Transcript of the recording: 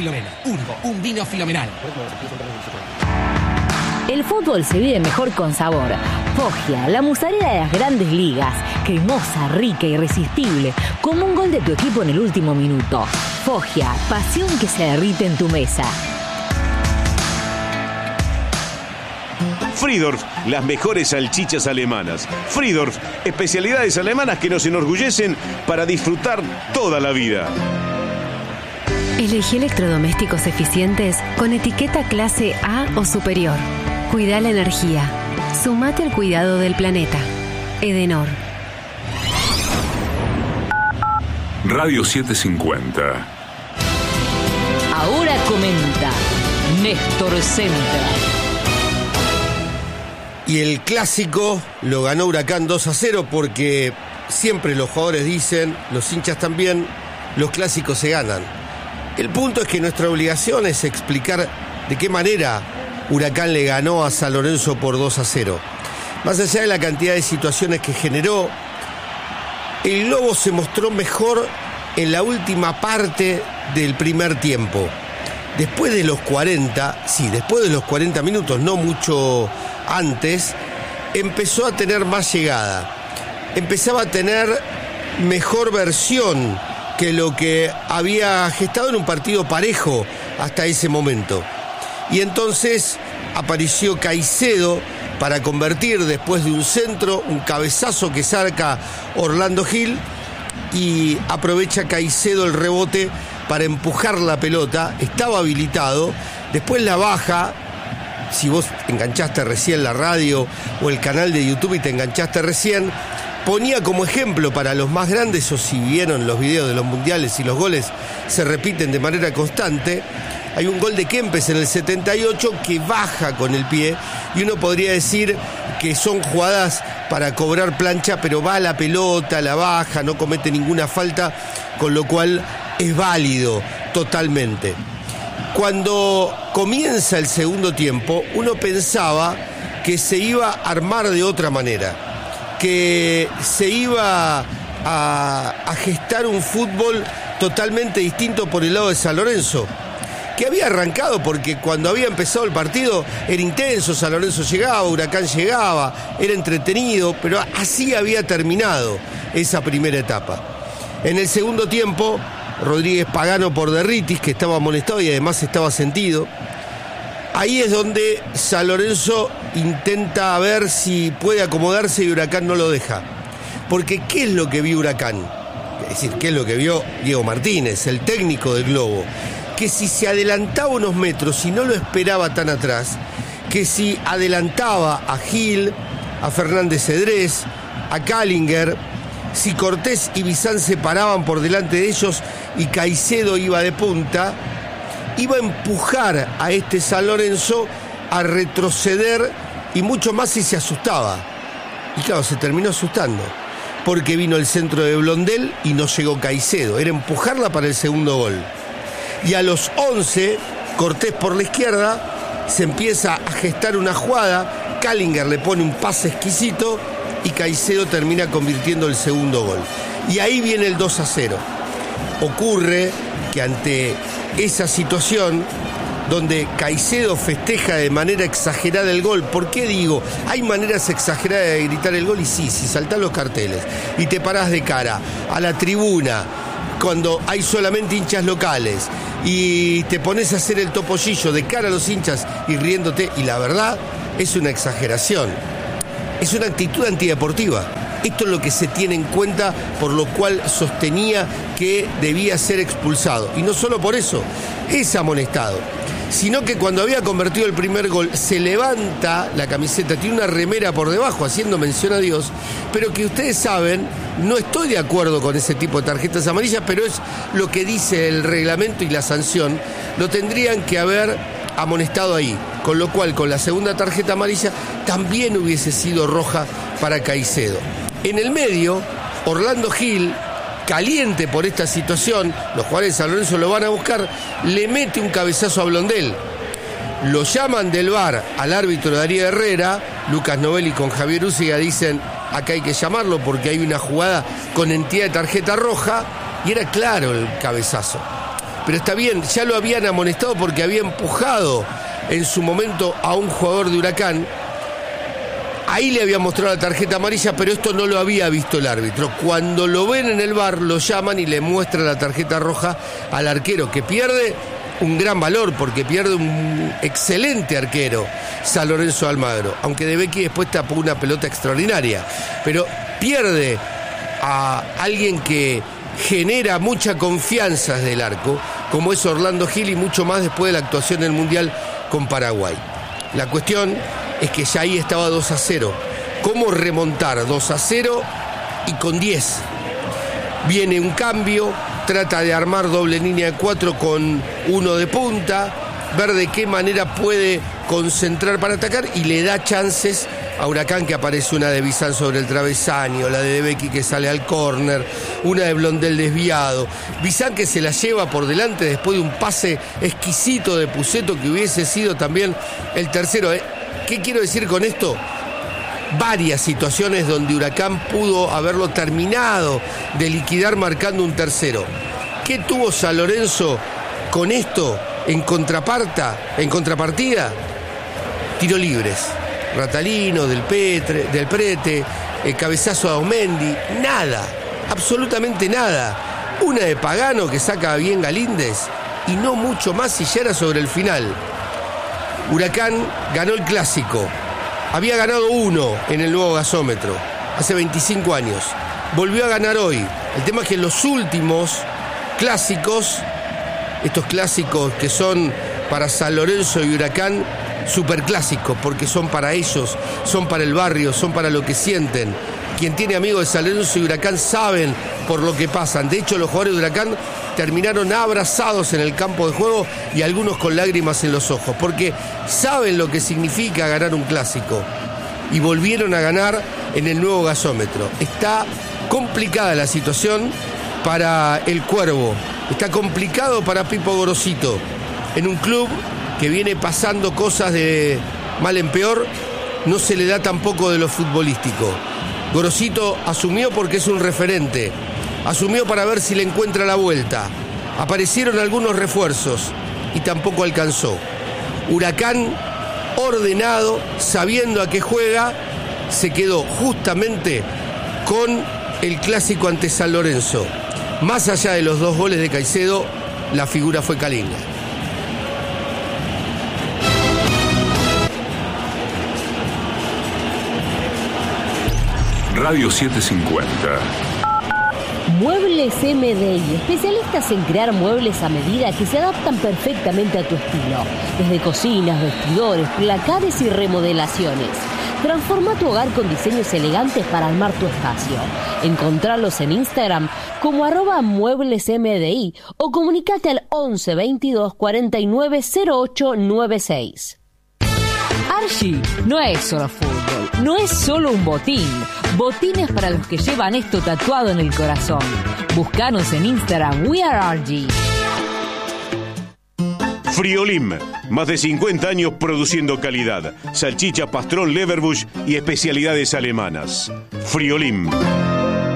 Filomena. Único, un vino Filomenal. El fútbol se vive mejor con sabor. Foggia, la musarela de las grandes ligas. Cremosa, rica, irresistible. Como un gol de tu equipo en el último minuto. Foggia, pasión que se derrite en tu mesa. Friedorf, las mejores salchichas alemanas. Friedorf, especialidades alemanas que nos enorgullecen para disfrutar toda la vida. Elegí electrodomésticos eficientes con etiqueta clase A o superior. Cuida la energía. Sumate al cuidado del planeta. Edenor. Radio 750. Ahora comenta Néstor Center. Y el clásico lo ganó Huracán 2-0 porque siempre los jugadores dicen, los hinchas también, los clásicos se ganan. El punto es que nuestra obligación es explicar de qué manera Huracán le ganó a San Lorenzo por 2-0. Más allá de la cantidad de situaciones que generó, el Lobo se mostró mejor en la última parte del primer tiempo. Después de los 40 minutos, no mucho antes, empezó a tener más llegada. Empezaba a tener mejor versión que lo que había gestado en un partido parejo hasta ese momento. Y entonces apareció Caicedo para convertir después de un centro, un cabezazo que saca Orlando Gil, y aprovecha Caicedo el rebote para empujar la pelota. Estaba habilitado, después la baja. Si vos enganchaste recién la radio o el canal de YouTube y te enganchaste recién, ponía como ejemplo para los más grandes, o si vieron los videos de los mundiales y los goles se repiten de manera constante, hay un gol de Kempes en el 78 que baja con el pie, y uno podría decir que son jugadas para cobrar plancha, pero va a la pelota, la baja, no comete ninguna falta, con lo cual es válido totalmente. Cuando comienza el segundo tiempo, uno pensaba que se iba a armar de otra manera, que se iba a gestar un fútbol totalmente distinto por el lado de San Lorenzo, que había arrancado porque cuando había empezado el partido era intenso, San Lorenzo llegaba, Huracán llegaba, era entretenido, pero así había terminado esa primera etapa. En el segundo tiempo, Rodríguez Pagano por Derritis, que estaba amonestado y además estaba sentido. Ahí es donde San Lorenzo intenta ver si puede acomodarse y Huracán no lo deja. Porque ¿qué es lo que vio Huracán? Es decir, ¿qué es lo que vio Diego Martínez, el técnico del Globo? Que si se adelantaba unos metros y no lo esperaba tan atrás, que si adelantaba a Gil, a Fernández Cedrés, a Callinger, si Cortés y Bizán se paraban por delante de ellos y Caicedo iba de punta, iba a empujar a este San Lorenzo a retroceder, y mucho más si se asustaba. Y claro, se terminó asustando, porque vino el centro de Blondel y no llegó Caicedo. Era empujarla para el segundo gol. Y a los 11, Cortés por la izquierda, se empieza a gestar una jugada, Callinger le pone un pase exquisito y Caicedo termina convirtiendo el segundo gol. Y ahí viene el 2-0. Ocurre que ante esa situación, donde Caicedo festeja de manera exagerada el gol. ¿Por qué digo? Hay maneras exageradas de gritar el gol, y sí, si saltás los carteles y te parás de cara a la tribuna cuando hay solamente hinchas locales y te pones a hacer el topollillo de cara a los hinchas y riéndote, y la verdad es una exageración. Es una actitud antideportiva. Esto es lo que se tiene en cuenta, por lo cual sostenía que debía ser expulsado. Y no solo por eso, es amonestado, sino que cuando había convertido el primer gol, se levanta la camiseta, tiene una remera por debajo haciendo mención a Dios, pero que ustedes saben, no estoy de acuerdo con ese tipo de tarjetas amarillas, pero es lo que dice el reglamento y la sanción, lo tendrían que haber amonestado ahí, con lo cual con la segunda tarjeta amarilla también hubiese sido roja para Caicedo. En el medio, Orlando Gil, caliente por esta situación, los jugadores de San Lorenzo lo van a buscar, le mete un cabezazo a Blondel. Lo llaman del VAR al árbitro Darío Herrera, Lucas Novelli con Javier Úcega dicen, acá hay que llamarlo porque hay una jugada con entidad de tarjeta roja, y era claro el cabezazo. pero está bien, ya lo habían amonestado porque había empujado en su momento a un jugador de Huracán. Ahí le había mostrado la tarjeta amarilla, pero esto no lo había visto el árbitro. Cuando lo ven en el VAR, lo llaman y le muestran la tarjeta roja al arquero, que pierde un gran valor, porque pierde un excelente arquero, San Lorenzo Almagro. Aunque De Becchi después tapó una pelota extraordinaria. Pero pierde a alguien que genera mucha confianza desde el arco, como es Orlando Gil, y mucho más después de la actuación del Mundial con Paraguay. La cuestión es que ya ahí estaba 2-0. ¿Cómo remontar 2-0 y con 10? Viene un cambio, trata de armar doble línea de 4 con uno de punta, ver de qué manera puede concentrar para atacar, y le da chances a Huracán, que aparece una de Bizán sobre el travesaño, la de Becchi que sale al córner, una de Blondel desviado, Bizán que se la lleva por delante después de un pase exquisito de Pusetto que hubiese sido también el tercero. ¿Qué quiero decir con esto? Varias situaciones donde Huracán pudo haberlo terminado de liquidar marcando un tercero. ¿Qué tuvo San Lorenzo con esto en contrapartida? Tiro libres. Ratalino, del Prete, el cabezazo a Aumendi, nada, absolutamente nada. Una de Pagano que saca bien Galíndez y no mucho más, y ya era sobre el final. Huracán ganó el clásico, había ganado uno en el nuevo gasómetro hace 25 años, volvió a ganar hoy. El tema es que en los últimos clásicos, estos clásicos que son para San Lorenzo y Huracán, superclásicos, porque son para ellos, son para el barrio, son para lo que sienten. Quien tiene amigos de San Lorenzo y Huracán saben por lo que pasan. De hecho, los jugadores de Huracán terminaron abrazados en el campo de juego y algunos con lágrimas en los ojos, porque saben lo que significa ganar un clásico. Y volvieron a ganar en el nuevo gasómetro. Está complicada la situación para el Cuervo. Está complicado para Pipo Gorosito, en un club que viene pasando cosas de mal en peor. No se le da tampoco de lo futbolístico. Gorosito asumió porque es un referente, asumió para ver si le encuentra la vuelta. Aparecieron algunos refuerzos y tampoco alcanzó. Huracán, ordenado, sabiendo a qué juega, se quedó justamente con el clásico ante San Lorenzo. Más allá de los 2 goles de Caicedo, la figura fue Kalinga. Radio 750. Muebles MDI, especialistas en crear muebles a medida que se adaptan perfectamente a tu estilo. Desde cocinas, vestidores, placares y remodelaciones. Transforma tu hogar con diseños elegantes para armar tu espacio. Encontralos en Instagram como @mueblesmdi o comunicate al 11 22 49 08 96. Archie no es solo fútbol, no es solo un botín. Botines para los que llevan esto tatuado en el corazón. Búscanos en Instagram, We Are Archie. Friolim, más de 50 años produciendo calidad. Salchicha, pastrón, leverbush y especialidades alemanas. Friolim.